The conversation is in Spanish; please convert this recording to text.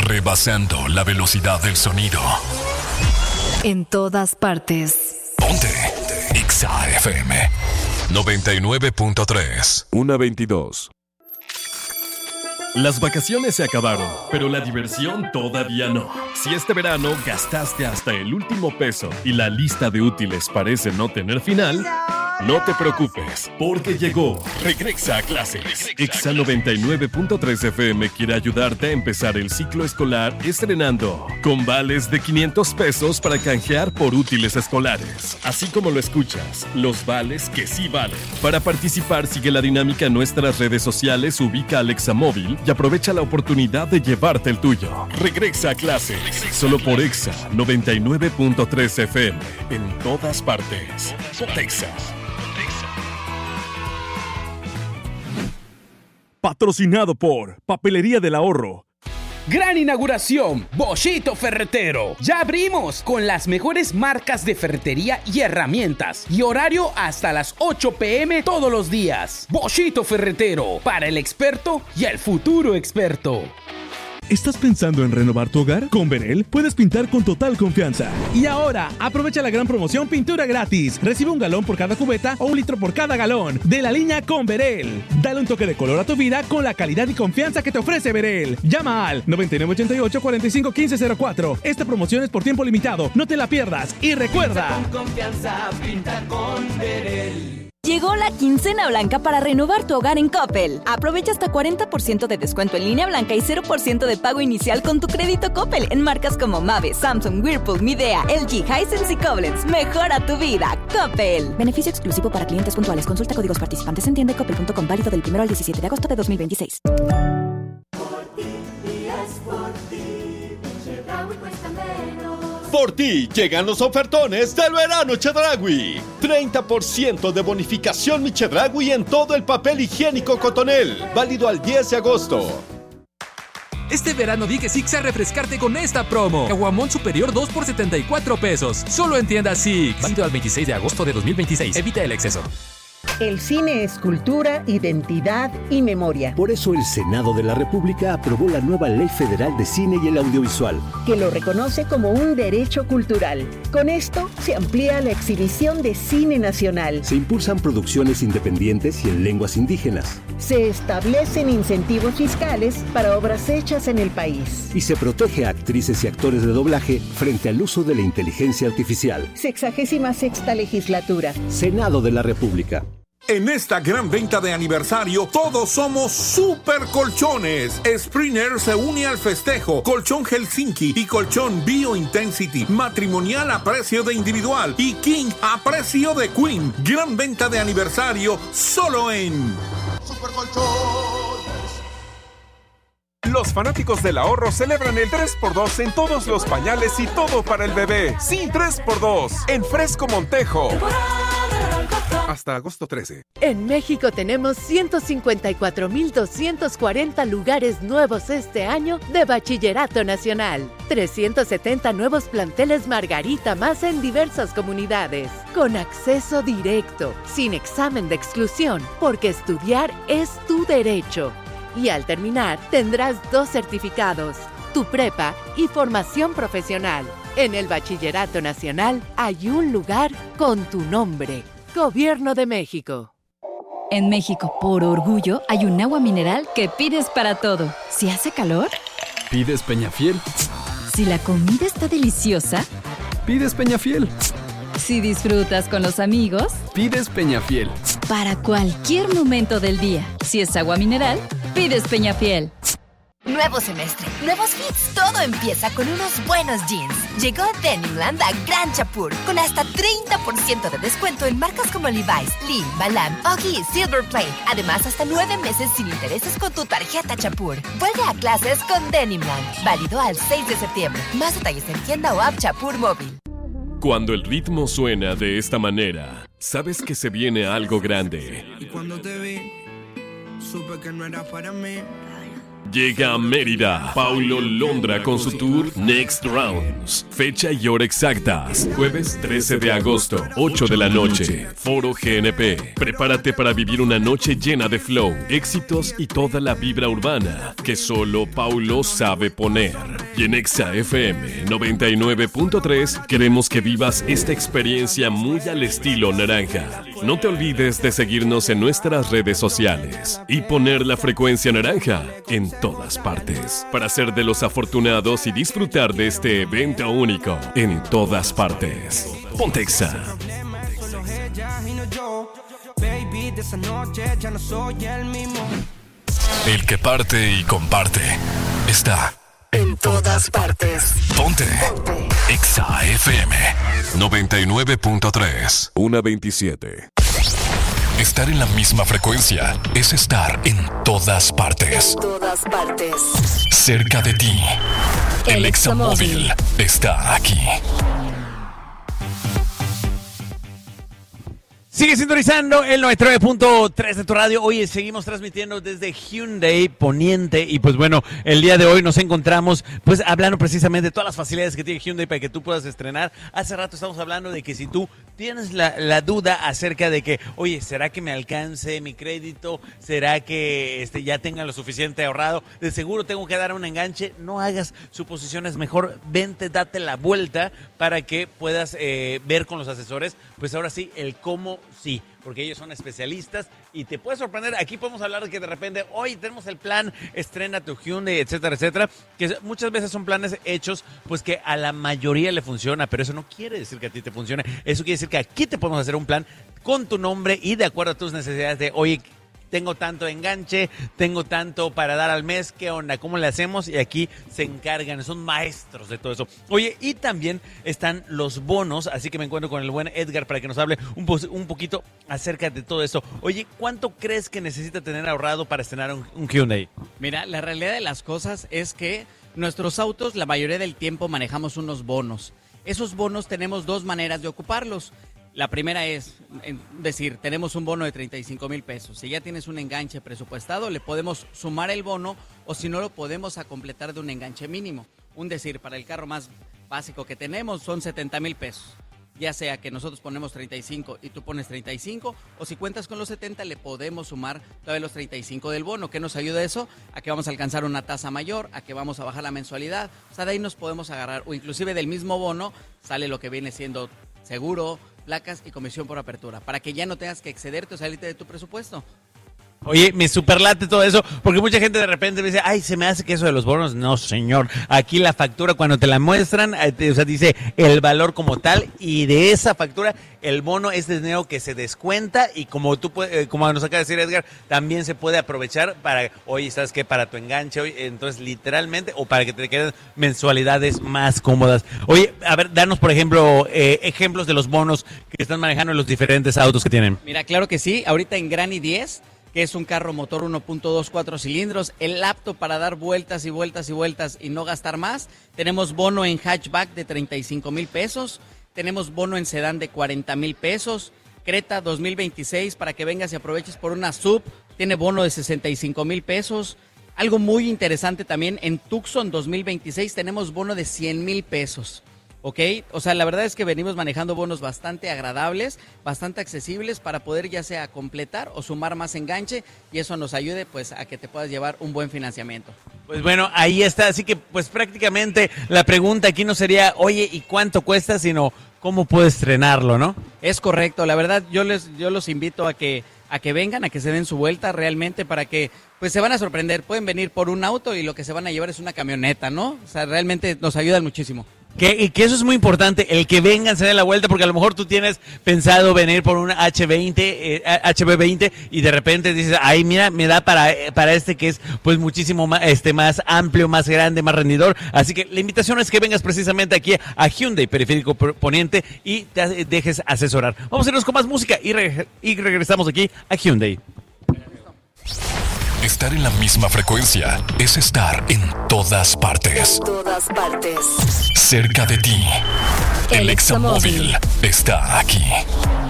rebasando la velocidad del sonido. En todas partes. Ponte Exa FM 99.3. 1:22. Las vacaciones se acabaron, pero la diversión todavía no. Si este verano gastaste hasta el último peso y la lista de útiles parece no tener final, no te preocupes, porque llegó Regresa a Clases. Exa 99.3 FM quiere ayudarte a empezar el ciclo escolar estrenando con vales de 500 pesos para canjear por útiles escolares. Así como lo escuchas, los vales que sí valen. Para participar, sigue la dinámica en nuestras redes sociales, ubica al Exa Móvil y aprovecha la oportunidad de llevarte el tuyo. Regresa a Clases, solo por Exa 99.3 FM, en todas partes. Exa. Patrocinado por Papelería del Ahorro. Gran inauguración, Boschito Ferretero. Ya abrimos con las mejores marcas de ferretería y herramientas. Y horario hasta las 8 p.m. todos los días. Boschito Ferretero, para el experto y el futuro experto. ¿Estás pensando en renovar tu hogar? Con Verel puedes pintar con total confianza. Y ahora, aprovecha la gran promoción pintura gratis. Recibe 1 galón por cada cubeta o 1 litro por cada galón de la línea con Verel. Dale un toque de color a tu vida con la calidad y confianza que te ofrece Verel. Llama al 9988-451504. Esta promoción es por tiempo limitado. No te la pierdas. Y recuerda, pinta con confianza, pinta con Verel. Llegó la quincena blanca para renovar tu hogar en Coppel. Aprovecha hasta 40% de descuento en línea blanca y 0% de pago inicial con tu crédito Coppel en marcas como Mave, Samsung, Whirlpool, Midea, LG, Hisense y Koblenz. Mejora tu vida, Coppel. Beneficio exclusivo para clientes puntuales. Consulta códigos participantes en tienda y coppel.com, válido del 1 al 17 de agosto de 2026. Por ti llegan los ofertones del verano Chedraui. 30% de bonificación Mi Chedraui en todo el papel higiénico Cotonel. Válido al 10 de agosto. Este verano di que sí a refrescarte con esta promo. Caguamón superior 2 por 74 pesos. Solo en tiendas Six. Válido al 26 de agosto de 2026. Evita el exceso. El cine es cultura, identidad y memoria. Por eso el Senado de la República aprobó la nueva Ley Federal de Cine y el Audiovisual, que lo reconoce como un derecho cultural. Con esto se amplía la exhibición de cine nacional. Se impulsan producciones independientes y en lenguas indígenas. Se establecen incentivos fiscales para obras hechas en el país. Y se protege a actrices y actores de doblaje frente al uso de la inteligencia artificial. 66ª legislatura. Senado de la República. En esta gran venta de aniversario, todos somos super colchones. Springer se une al festejo. Colchón Helsinki y colchón Bio Intensity. Matrimonial a precio de individual. Y King a precio de Queen. Gran venta de aniversario solo en Super Colchones. Los fanáticos del ahorro celebran el 3x2 en todos los pañales y todo para el bebé. Sí, 3x2 en Fresco Montejo. Hasta agosto 13. En México tenemos 154,240 lugares nuevos este año de Bachillerato Nacional. 370 nuevos planteles Margarita más en diversas comunidades. Con acceso directo, sin examen de exclusión, porque estudiar es tu derecho. Y al terminar, tendrás 2 certificados, tu prepa y formación profesional. En el Bachillerato Nacional hay un lugar con tu nombre. Gobierno de México. En México, por orgullo, hay un agua mineral que pides para todo. Si hace calor, pides Peñafiel. Si la comida está deliciosa, pides Peñafiel. Si disfrutas con los amigos, pides Peñafiel. Para cualquier momento del día, si es agua mineral, pides Peñafiel. Nuevo semestre, nuevos hits, todo empieza con unos buenos jeans. Llegó Denimland a Gran Chapur con hasta 30% de descuento en marcas como Levi's, Lee, Balam, Oggy y Silver Plate. Además, hasta 9 meses sin intereses con tu tarjeta Chapur. Vuelve a clases con Denimland, válido al 6 de septiembre. Más detalles en tienda o app Chapur móvil. Cuando el ritmo suena de esta manera, sabes que se viene algo grande. Y cuando te vi, supe que no era para mí. Llega a Mérida Paulo Londra con su tour Next Rounds. Fecha y hora exactas: jueves 13 de agosto, 8 de la noche, Foro GNP. Prepárate para vivir una noche llena de flow, éxitos y toda la vibra urbana que solo Paulo sabe poner. Y en Exa FM 99.3 queremos que vivas esta experiencia muy al estilo naranja. No te olvides de seguirnos en nuestras redes sociales y poner la frecuencia naranja en todas partes para ser de los afortunados y disfrutar de este evento único en todas partes. Ponte Exa. El que parte y comparte está en todas partes. Ponte Exa FM 99.3 127. Estar en la misma frecuencia es estar en todas partes. En todas partes. Cerca de ti. El Exa Móvil está aquí. Sigue sintonizando el 99.3 de tu radio. Oye, seguimos transmitiendo desde Hyundai Poniente. Y pues bueno, el día de hoy nos encontramos pues hablando precisamente de todas las facilidades que tiene Hyundai para que tú puedas estrenar. Hace rato estamos hablando de que si tú tienes la duda acerca de que, oye, ¿será que me alcance mi crédito? ¿Será que ya tenga lo suficiente ahorrado? De seguro tengo que dar un enganche. No hagas suposiciones, mejor vente, date la vuelta para que puedas ver con los asesores, pues ahora sí, el cómo sí, porque ellos son especialistas y te puede sorprender. Aquí podemos hablar de que de repente, hoy tenemos el plan, estrena tu Hyundai, etcétera, etcétera, que muchas veces son planes hechos, pues que a la mayoría le funciona, pero eso no quiere decir que a ti te funcione. Eso quiere decir que aquí te podemos hacer un plan con tu nombre y de acuerdo a tus necesidades de, oye, tengo tanto enganche, tengo tanto para dar al mes, ¿qué onda? ¿Cómo le hacemos? Y aquí se encargan, son maestros de todo eso. Oye, y también están los bonos, así que me encuentro con el buen Edgar para que nos hable un poquito acerca de todo eso. Oye, ¿cuánto crees que necesita tener ahorrado para estrenar un Hyundai? Mira, la realidad de las cosas es que nuestros autos, la mayoría del tiempo manejamos unos bonos. Esos bonos tenemos dos maneras de ocuparlos. La primera es decir, tenemos un bono de 35 mil pesos. Si ya tienes un enganche presupuestado, le podemos sumar el bono o si no lo podemos a completar de un enganche mínimo. Un decir, para el carro más básico que tenemos son 70 mil pesos. Ya sea que nosotros ponemos 35 y tú pones 35, o si cuentas con los 70 le podemos sumar todavía los 35 del bono. ¿Qué nos ayuda eso? A que vamos a alcanzar una tasa mayor, a que vamos a bajar la mensualidad. O sea, de ahí nos podemos agarrar, o inclusive del mismo bono sale lo que viene siendo seguro, placas y comisión por apertura, para que ya no tengas que excederte o salirte de tu presupuesto. Oye, me superlate todo eso, porque mucha gente de repente me dice, ay, se me hace que eso de los bonos. No, señor, aquí la factura cuando te la muestran, o sea, dice el valor como tal, y de esa factura, el bono es de dinero que se descuenta, y como tú como nos acaba de decir Edgar, también se puede aprovechar para, oye, ¿sabes qué? Para tu enganche, oye, entonces literalmente, o para que te queden mensualidades más cómodas. Oye, a ver, danos, por ejemplo, ejemplos de los bonos que están manejando en los diferentes autos que tienen. Mira, claro que sí, ahorita en Granny 10, que es un carro motor 1.2, 4 cilindros, el apto para dar vueltas y vueltas y vueltas y no gastar más. Tenemos bono en hatchback de 35 mil pesos, tenemos bono en sedán de 40 mil pesos, Creta 2026 para que vengas y aproveches por una sub, tiene bono de 65 mil pesos. Algo muy interesante también, en Tucson 2026 tenemos bono de 100 mil pesos. ¿Ok? O sea, la verdad es que venimos manejando bonos bastante agradables, bastante accesibles para poder ya sea completar o sumar más enganche y eso nos ayude pues a que te puedas llevar un buen financiamiento. Pues bueno, ahí está, así que pues prácticamente la pregunta aquí no sería, oye, ¿y cuánto cuesta? Sino, ¿cómo puedo estrenarlo, no? Es correcto, la verdad yo los invito a que vengan, a que se den su vuelta realmente para que pues se van a sorprender. Pueden venir por un auto y lo que se van a llevar es una camioneta, ¿no? O sea, realmente nos ayudan muchísimo. Y que eso es muy importante, el que vengan, se den la vuelta, porque a lo mejor tú tienes pensado venir por una HB20 y de repente dices, ay, mira, me da para este que es pues muchísimo más, más amplio, más grande, más rendidor. Así que la invitación es que vengas precisamente aquí a Hyundai Periférico Poniente y te dejes asesorar. Vamos a irnos con más música y regresamos aquí a Hyundai. Estar en la misma frecuencia es estar en todas partes. En todas partes. Cerca de ti. El Exa Móvil está aquí.